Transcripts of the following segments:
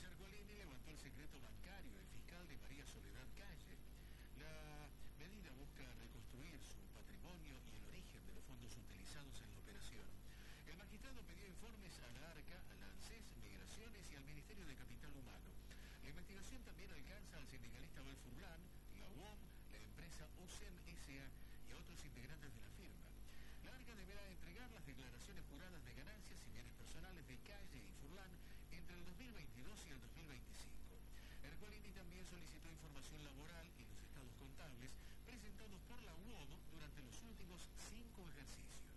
Ercolini levantó el secreto bancario del fiscal de María Soledad Calle. La medida busca reconstruir su patrimonio y el origen de los fondos utilizados en la operación. El magistrado pidió informes a la ARCA, a la ANSES, Migraciones y al Ministerio de Capital Humano. La investigación también alcanza al sindicalista Abel Furlan, la UOM, la empresa OCEN S.A. y a otros integrantes de la firma. La ARCA deberá entregar las declaraciones juradas de ganancias y bienes personales de Calle y Furlan entre el 2022 y el 2025. Ercolini también solicitó información laboral y los estados contables presentados por la UOM durante los últimos 5 ejercicios.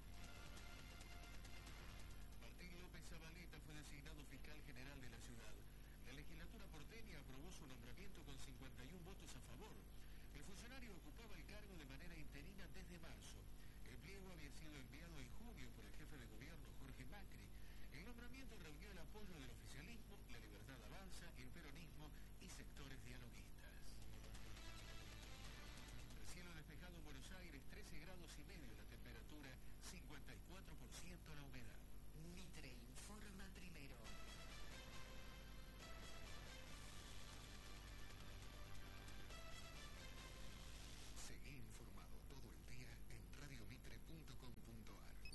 Martín López Zabaleta fue designado fiscal general de la ciudad. La legislatura porteña aprobó su nombramiento con 51 votos a favor. El funcionario ocupaba el cargo de manera interina desde marzo. El pliego había sido enviado en junio por el jefe de gobierno, Jorge Macri. El nombramiento reunió el apoyo del oficialismo, La Libertad Avanza, el peronismo y sectores dialoguistas. El cielo despejado en Buenos Aires, 13 grados y medio la temperatura, 54% la humedad. Mitre